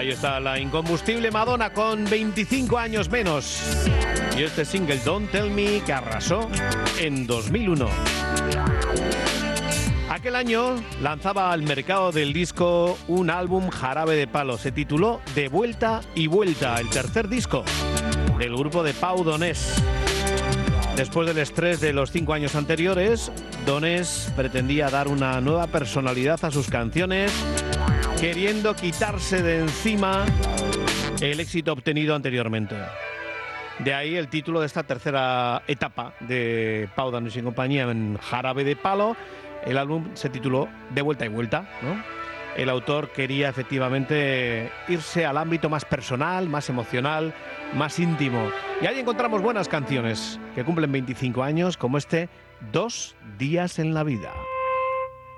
Ahí está la incombustible Madonna con 25 años menos. Y este single Don't Tell Me, que arrasó en 2001. Aquel año lanzaba al mercado del disco un álbum Jarabe de Palo. Se tituló De Vuelta y Vuelta, el tercer disco del grupo de Pau Donés. Después del estrés de los 5 años anteriores, Donés pretendía dar una nueva personalidad a sus canciones, queriendo quitarse de encima el éxito obtenido anteriormente. De ahí el título de esta tercera etapa de Pau Donés y compañía en Jarabe de Palo. El álbum se tituló De Vuelta y Vuelta, ¿no? El autor quería efectivamente irse al ámbito más personal, más emocional, más íntimo. Y ahí encontramos buenas canciones que cumplen 25 años, como este 2 días en la vida.